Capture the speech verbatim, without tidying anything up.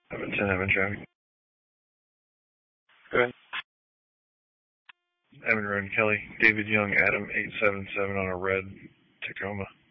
Evan ten, Evan traffic. Go ahead. Evan Road, Kelly. David Young, Adam eight seven seven on a red Tacoma.